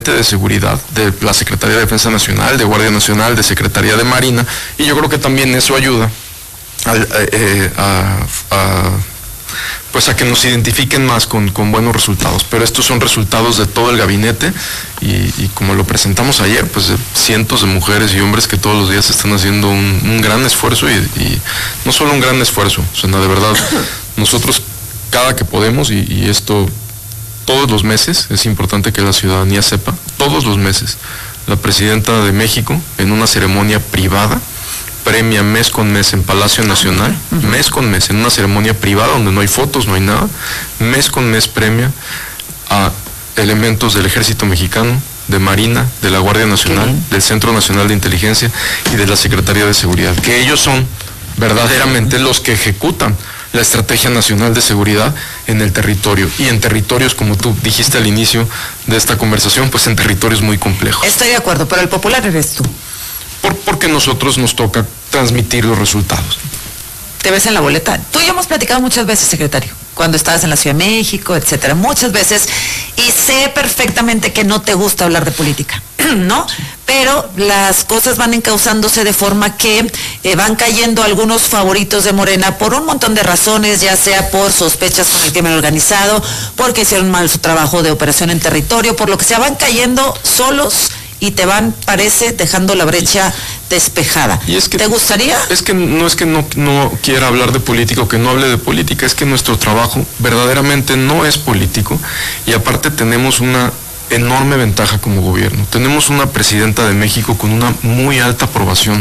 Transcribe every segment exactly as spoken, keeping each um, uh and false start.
gabinete de seguridad de la Secretaría de Defensa Nacional, de Guardia Nacional, de Secretaría de Marina, y yo creo que también eso ayuda a, a, a, pues a que nos identifiquen más con, con buenos resultados. Pero estos son resultados de todo el gabinete y, y como lo presentamos ayer, pues de cientos de mujeres y hombres que todos los días están haciendo un, un gran esfuerzo y, y no solo un gran esfuerzo, o sea, de verdad, nosotros cada que podemos, y, y esto todos los meses, es importante que la ciudadanía sepa, todos los meses, la presidenta de México, en una ceremonia privada, premia mes con mes en Palacio Nacional, uh-huh. mes con mes, en una ceremonia privada donde no hay fotos, no hay nada, mes con mes premia a elementos del Ejército Mexicano, de Marina, de la Guardia Nacional, del Centro Nacional de Inteligencia y de la Secretaría de Seguridad, que ellos son verdaderamente los que ejecutan la Estrategia Nacional de Seguridad en el territorio, y en territorios, como tú dijiste al inicio de esta conversación, pues en territorios muy complejos. Estoy de acuerdo, pero el popular eres tú. Por, porque nosotros nos toca transmitir los resultados. ¿Te ves en la boleta? Tú y yo hemos platicado muchas veces, secretario, cuando estabas en la Ciudad de México, etcétera, muchas veces, y sé perfectamente que no te gusta hablar de política, ¿no? Pero las cosas van encauzándose de forma que eh, van cayendo algunos favoritos de Morena por un montón de razones, ya sea por sospechas con el crimen organizado, porque hicieron mal su trabajo de operación en territorio, por lo que se van cayendo solos y te van, parece, dejando la brecha despejada. Y es que, ¿te gustaría? Es que no es que no, no quiera hablar de política o que no hable de política, es que nuestro trabajo verdaderamente no es político, y aparte tenemos una enorme ventaja como gobierno. Tenemos una presidenta de México con una muy alta aprobación.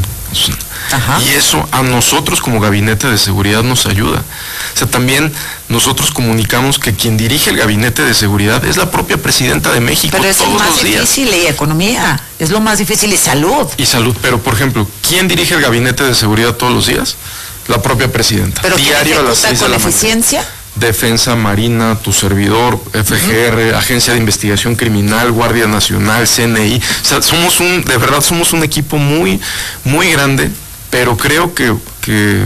Ajá. Y eso a nosotros como gabinete de seguridad nos ayuda. O sea, también nosotros comunicamos que quien dirige el gabinete de seguridad es la propia presidenta de México. Pero es todos lo más los días. difícil, y economía, es lo más difícil, y salud. Y salud, pero por ejemplo, ¿quién dirige el gabinete de seguridad todos los días? La propia presidenta. Pero diario a las seis de la mañana. ¿Eficiencia? Defensa, Marina, tu servidor, F G R, uh-huh. Agencia de Investigación Criminal, Guardia Nacional, C N I. O sea, somos un, de verdad somos un equipo muy, muy grande, pero creo que, que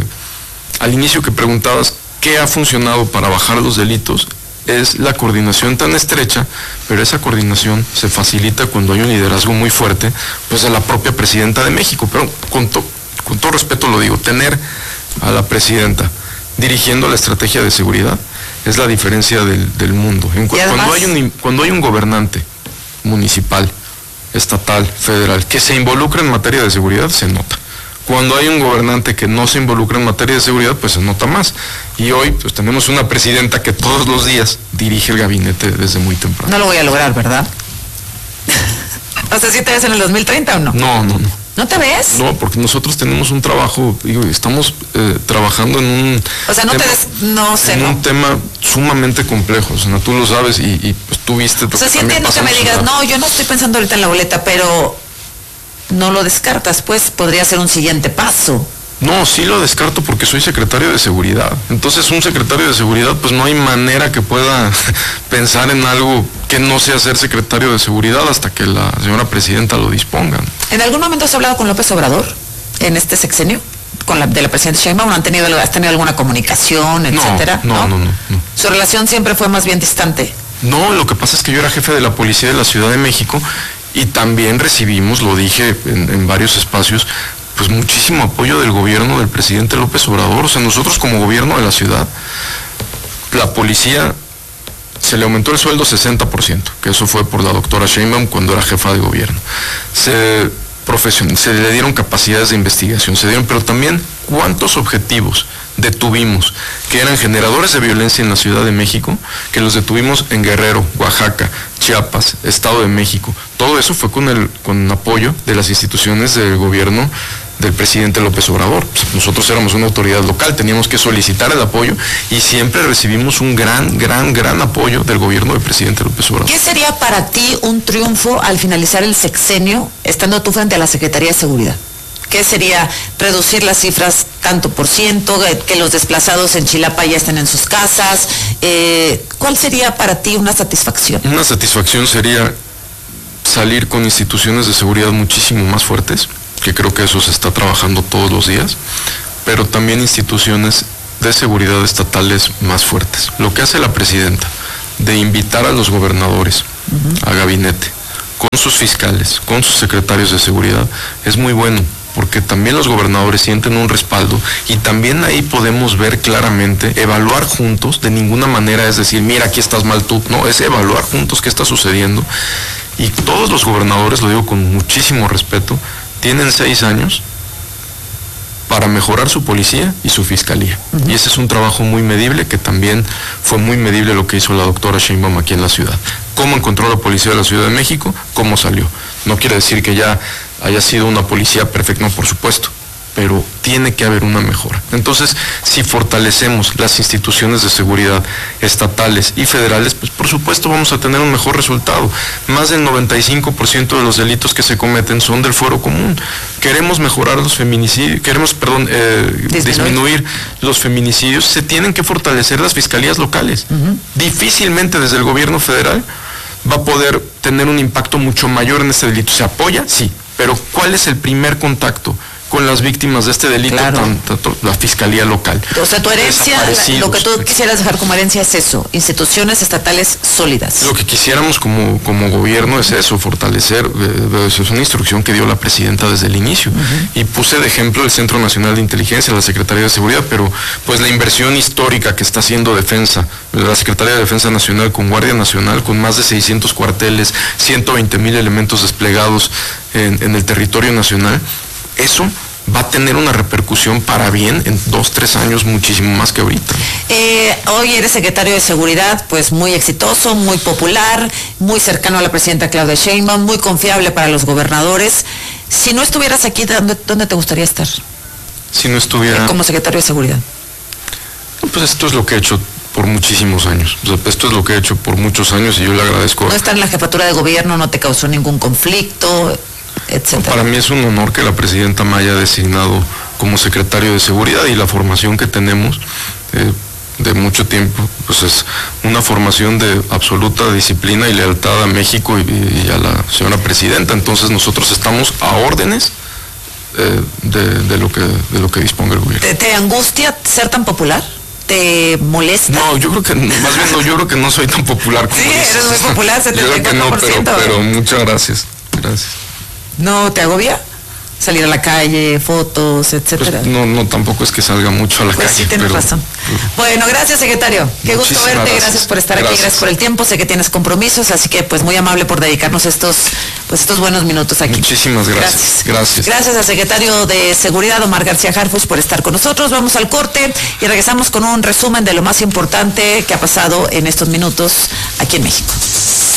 al inicio que preguntabas qué ha funcionado para bajar los delitos, es la coordinación tan estrecha, pero esa coordinación se facilita cuando hay un liderazgo muy fuerte, pues de la propia presidenta de México. Pero con, to, con todo respeto lo digo, tener a la presidenta dirigiendo la estrategia de seguridad es la diferencia del, del mundo. En, además, cuando, hay un, cuando hay un gobernante municipal, estatal, federal, que se involucra en materia de seguridad, se nota. Cuando hay un gobernante que no se involucra en materia de seguridad, pues se nota más. Y hoy pues tenemos una presidenta que todos los días dirige el gabinete desde muy temprano. No lo voy a lograr, ¿verdad? O sea, ¿sí te ves en el dos mil treinta o no? No, no, no. ¿No te ves? No, porque nosotros tenemos un trabajo, digo, estamos eh, trabajando en un... O sea, no tema, te ves, no sé, en ¿no? un tema sumamente complejo, o sea, tú lo sabes y, y pues tú viste... O sea, sí entiendo que me digas, no, yo no estoy pensando ahorita en la boleta, pero no lo descartas, pues podría ser un siguiente paso. No, sí lo descarto porque soy secretario de seguridad. Entonces un secretario de seguridad, pues no hay manera que pueda pensar en algo que no sea ser secretario de seguridad hasta que la señora presidenta lo disponga. ¿En algún momento has hablado con López Obrador en este sexenio? ¿Con la de la presidenta Sheinbaum? ¿Han tenido, ¿Has tenido alguna comunicación, etcétera? No, no, no, no, no. ¿Su relación siempre fue más bien distante? No, lo que pasa es que yo era jefe de la policía de la Ciudad de México y también recibimos, lo dije en, en varios espacios, pues muchísimo apoyo del gobierno del presidente López Obrador. O sea, nosotros como gobierno de la ciudad, la policía se le aumentó el sueldo sesenta por ciento, que eso fue por la doctora Sheinbaum cuando era jefa de gobierno. Se, profesion- se le dieron capacidades de investigación, se dieron, pero también cuántos objetivos detuvimos que eran generadores de violencia en la Ciudad de México, que los detuvimos en Guerrero, Oaxaca, Chiapas, Estado de México. Todo eso fue con el con apoyo de las instituciones del gobierno del presidente López Obrador. Nosotros éramos una autoridad local, teníamos que solicitar el apoyo y siempre recibimos un gran, gran, gran apoyo del gobierno del presidente López Obrador. ¿Qué sería para ti un triunfo al finalizar el sexenio, estando tú frente a la Secretaría de Seguridad? ¿Qué sería reducir las cifras tanto por ciento, que los desplazados en Chilapa ya estén en sus casas? Eh, ¿Cuál sería para ti una satisfacción? Una satisfacción sería salir con instituciones de seguridad muchísimo más fuertes, que creo que eso se está trabajando todos los días, pero también instituciones de seguridad estatales más fuertes. Lo que hace la presidenta de invitar a los gobernadores uh-huh. a gabinete con sus fiscales, con sus secretarios de seguridad, es muy bueno, porque también los gobernadores sienten un respaldo y también ahí podemos ver claramente, evaluar juntos, de ninguna manera es decir, mira, aquí estás mal tú, no, es evaluar juntos qué está sucediendo. Y todos los gobernadores, lo digo con muchísimo respeto, tienen seis años para mejorar su policía y su fiscalía. Uh-huh. Y ese es un trabajo muy medible, que también fue muy medible lo que hizo la doctora Sheinbaum aquí en la ciudad. Cómo encontró la policía de la Ciudad de México, cómo salió. No quiere decir que ya haya sido una policía perfecta, no, por supuesto, pero tiene que haber una mejora. Entonces, si fortalecemos las instituciones de seguridad estatales y federales, pues por supuesto vamos a tener un mejor resultado. Más del noventa y cinco por ciento de los delitos que se cometen son del fuero común. Queremos mejorar los feminicidios, queremos, perdón, eh, disminuir los feminicidios, se tienen que fortalecer las fiscalías locales. Uh-huh. Difícilmente desde el gobierno federal va a poder tener un impacto mucho mayor en este delito. ¿Se apoya? Sí, pero ¿cuál es el primer contacto con las víctimas de este delito? Claro. Tanto la fiscalía local? O sea, tu herencia, la, lo que tú quisieras dejar como herencia es eso, instituciones estatales sólidas. Lo que quisiéramos como, como gobierno es eso, fortalecer, eh, es una instrucción que dio la presidenta desde el inicio. Uh-huh. Y puse de ejemplo el Centro Nacional de Inteligencia, la Secretaría de Seguridad, pero pues la inversión histórica que está haciendo Defensa, la Secretaría de Defensa Nacional con Guardia Nacional, con más de seiscientos cuarteles, ciento veinte mil elementos desplegados en, en el territorio nacional, eso va a tener una repercusión para bien en dos, tres años, muchísimo más que ahorita. Eh, hoy eres secretario de Seguridad, pues muy exitoso, muy popular, muy cercano a la presidenta Claudia Sheinbaum, muy confiable para los gobernadores. Si no estuvieras aquí, ¿dónde, dónde te gustaría estar? Si no estuviera... Como secretario de Seguridad. Pues esto es lo que he hecho por muchísimos años. O sea, esto es lo que he hecho por muchos años y yo le agradezco. ¿No estar en la jefatura de gobierno no te causó ningún conflicto, etcétera? Para mí es un honor que la presidenta me haya designado como secretario de Seguridad, y la formación que tenemos eh, de mucho tiempo, pues es una formación de absoluta disciplina y lealtad a México y, y a la señora presidenta. Entonces nosotros estamos a órdenes eh, de, de, lo que, de lo que disponga el gobierno. ¿Te, te angustia ser tan popular? ¿Te molesta? No, yo creo que, más bien no, yo creo que no soy tan popular como sí, dices. Eres muy popular, setenta y cuatro por ciento. Yo creo que no, pero, pero muchas gracias, gracias. ¿No te agobia salir a la calle, fotos, etcétera? Pues no, no, tampoco es que salga mucho a la pues calle. Sí, tienes pero, razón. Pero, bueno, gracias, secretario. Qué gusto verte, gracias. gracias por estar gracias. aquí, gracias por el tiempo. Sé que tienes compromisos, así que pues muy amable por dedicarnos estos, pues estos buenos minutos aquí. Muchísimas gracias. Gracias. Gracias, gracias al secretario de Seguridad, Omar García Harfuch, por estar con nosotros. Vamos al corte y regresamos con un resumen de lo más importante que ha pasado en estos minutos aquí en México.